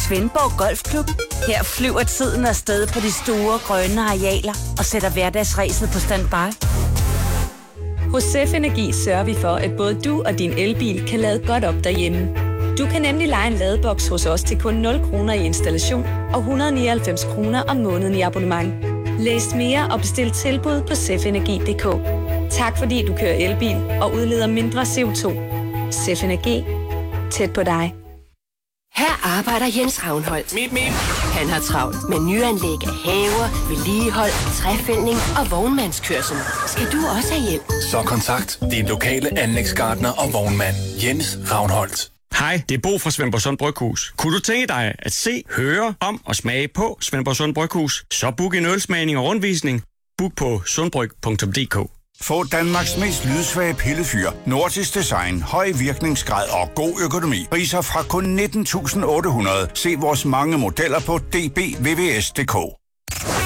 Svendborg Golfklub. Her flyver tiden afsted på de store grønne arealer og sætter hverdagsræset på standby. Hos Sef Energi sørger vi for, at både du og din elbil kan lade godt op derhjemme. Du kan nemlig leje en ladeboks hos os til kun 0 kroner i installation og 199 kroner om måneden i abonnement. Læs mere og bestil tilbud på sefenergi.dk. Tak fordi du kører elbil og udleder mindre CO2. Sef Energi. Tæt på dig. Her arbejder Jens Ravnholdt. Han har travlt med nyanlæg af haver, vedligehold, træfældning og vognmandskørsel. Skal du også have hjælp? Så kontakt din lokale anlægsgartner og vognmand. Jens Ravnholdt. Hej, det er Bo fra Svendborgsund Bryghus. Kunne du tænke dig at se, høre om og smage på Svendborgsund Bryghus? Så book en ølsmagning og rundvisning. Book på sundbryg.dk. Få Danmarks mest lydsvage pillefyr, nordisk design, høj virkningsgrad og god økonomi. Priser fra kun 19.800. Se vores mange modeller på dbvvs.dk.